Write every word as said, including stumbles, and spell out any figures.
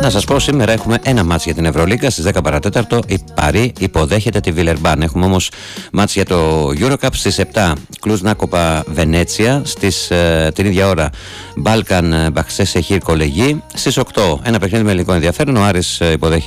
Να σας πω, σήμερα έχουμε ένα μάτς για την Ευρωλίγκα στις δέκα παρά τέταρτο. Η Παρί υποδέχεται τη Βιλερμπάν. Έχουμε όμως μάτς για το EuroCup στις επτά. Κλουζ Νάκοπα Βενέτσια. Στις, ε, την ίδια ώρα Μπάλκαν Μπαξέσεχιρ Κολεγί. Στις οκτώ ένα παιχνίδι με ελληνικό ενδιαφέρον. Ο Άρης υποδέχεται